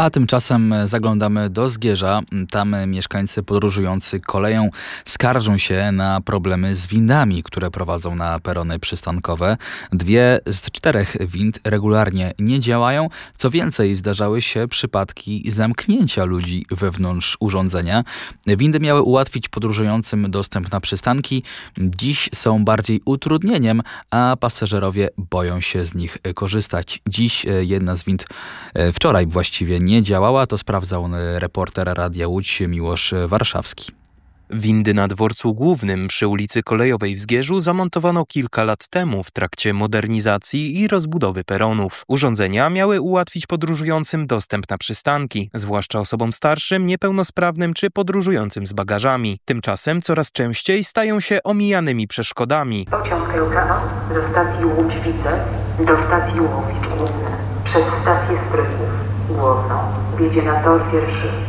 A tymczasem zaglądamy do Zgierza. Tam mieszkańcy podróżujący koleją skarżą się na problemy z windami, które prowadzą na perony przystankowe. 2 z 4 wind regularnie nie działają. Co więcej, zdarzały się przypadki zamknięcia ludzi wewnątrz urządzenia. Windy miały ułatwić podróżującym dostęp na przystanki. Dziś są bardziej utrudnieniem, a pasażerowie boją się z nich korzystać. Dziś jedna z wind, wczoraj właściwie, nie działała. To sprawdzał reporter Radia Łódź Miłosz Warszawski. Windy na dworcu głównym przy ulicy Kolejowej w Zgierzu zamontowano kilka lat temu w trakcie modernizacji i rozbudowy peronów. Urządzenia miały ułatwić podróżującym dostęp na przystanki, zwłaszcza osobom starszym, niepełnosprawnym czy podróżującym z bagażami. Tymczasem coraz częściej stają się omijanymi przeszkodami. Pociąg LKA ze stacji Łódź-Wice do stacji Łowicz Główny przez stację Stryków Głowną wjedzie na tor pierwszy.